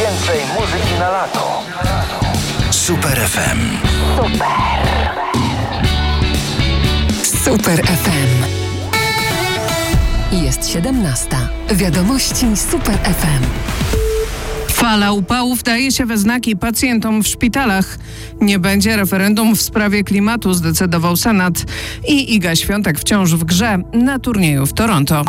Więcej muzyki na lato. Super FM. Super FM. Jest 17. Wiadomości Super FM. Fala upałów daje się we znaki pacjentom w szpitalach. Nie będzie referendum w sprawie klimatu, zdecydował Senat. I Iga Świątek wciąż w grze na turnieju w Toronto.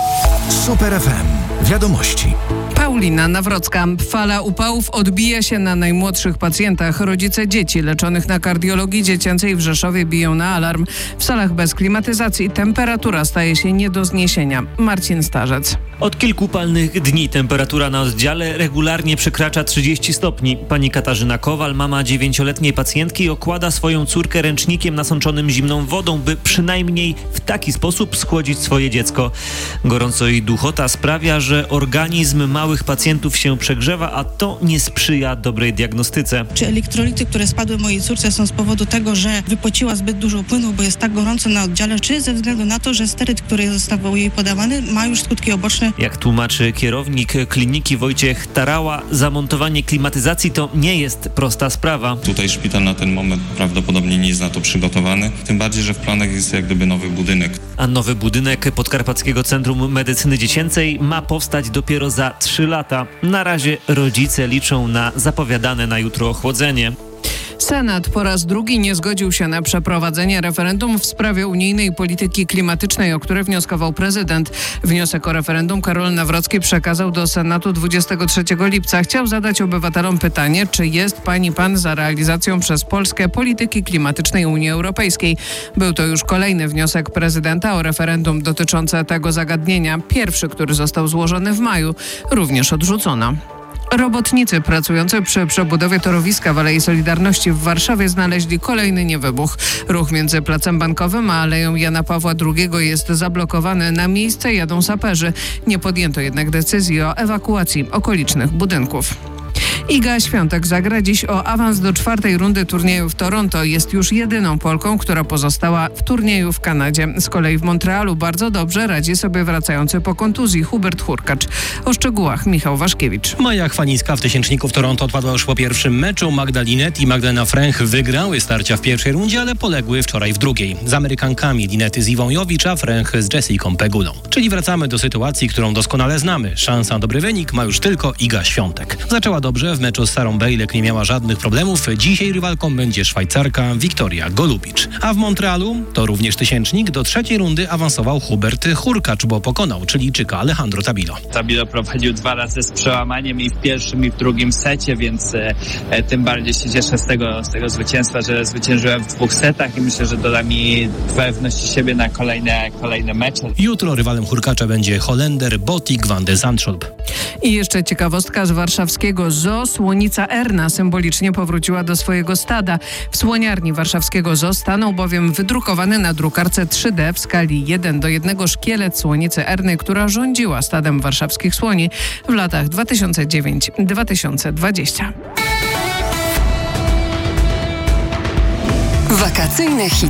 Super FM. Wiadomości. Paulina Nawrocka. Fala upałów odbija się na najmłodszych pacjentach. Rodzice dzieci leczonych na kardiologii dziecięcej w Rzeszowie biją na alarm. W salach bez klimatyzacji temperatura staje się nie do zniesienia. Marcin Starzec. Od kilku upalnych dni temperatura na oddziale regularnie przekracza 30 stopni. Pani Katarzyna Kowal, mama 9-letniej pacjentki, okłada swoją córkę ręcznikiem nasączonym zimną wodą, by przynajmniej w taki sposób schłodzić swoje dziecko. Gorąco i duchota sprawia, że organizm małych pacjentów się przegrzewa, a to nie sprzyja dobrej diagnostyce. Czy elektrolity, które spadły mojej córce, są z powodu tego, że wypociła zbyt dużo płynu, bo jest tak gorąco na oddziale, czy ze względu na to, że steryt, który został jej podawany, ma już skutki uboczne? Jak tłumaczy kierownik kliniki Wojciech Tarała, zamontowanie klimatyzacji to nie jest prosta sprawa. Tutaj szpital na ten moment prawdopodobnie nie jest na to przygotowany, tym bardziej, że w planach jest jak gdyby nowy budynek. A nowy budynek Podkarpackiego Centrum Medycyny Dziecięcej ma powstać dopiero za 3 lata. Na razie rodzice liczą na zapowiadane na jutro ochłodzenie. Senat po raz drugi nie zgodził się na przeprowadzenie referendum w sprawie unijnej polityki klimatycznej, o które wnioskował prezydent. Wniosek o referendum Karol Nawrocki przekazał do Senatu 23 lipca. Chciał zadać obywatelom pytanie, czy jest pani pan za realizacją przez Polskę polityki klimatycznej Unii Europejskiej. Był to już kolejny wniosek prezydenta o referendum dotyczące tego zagadnienia. Pierwszy, który został złożony w maju, również odrzucono. Robotnicy pracujący przy przebudowie torowiska w Alei Solidarności w Warszawie znaleźli kolejny niewybuch. Ruch między Placem Bankowym a Aleją Jana Pawła II jest zablokowany. Na miejsce jadą saperzy. Nie podjęto jednak decyzji o ewakuacji okolicznych budynków. Iga Świątek zagra dziś o awans do 4. rundy turnieju w Toronto. Jest już jedyną Polką, która pozostała w turnieju w Kanadzie. Z kolei w Montrealu bardzo dobrze radzi sobie wracający po kontuzji Hubert Hurkacz. O szczegółach Michał Waszkiewicz. Maja Chwalińska w tysięczniku w Toronto odpadła już po pierwszym meczu. Magda Linette i Magdalena Fręch wygrały starcia w pierwszej rundzie, ale poległy wczoraj w drugiej. Z Amerykankami Linety z Iwą Jowicz, a Fręch z Jessiką Pegulą. Czyli wracamy do sytuacji, którą doskonale znamy. Szansa na dobry wynik ma już tylko Iga Świątek. Zaczęła dobrze. W meczu z Sarą Bejlek nie miała żadnych problemów. Dzisiaj rywalką będzie Szwajcarka Wiktoria Golubicz. A w Montrealu, to również tysięcznik, do 3. rundy awansował Hubert Hurkacz, bo pokonał Chilijczyka Alejandro Tabilo. Tabilo prowadził 2 razy z przełamaniem i w pierwszym i w drugim secie, więc tym bardziej się cieszę z tego zwycięstwa, że zwyciężyłem w 2 setach i myślę, że doda mi pewności siebie na kolejne mecze. Jutro rywalem Hurkacza będzie Holender Botik van de Zandschulp. I jeszcze ciekawostka z warszawskiego zoo. Słonica Erna symbolicznie powróciła do swojego stada. W słoniarni warszawskiego zoo stanął bowiem wydrukowany na drukarce 3D w skali 1:1 szkielet słonicy Erny, która rządziła stadem warszawskich słoni w latach 2009-2020. Wakacyjne hity.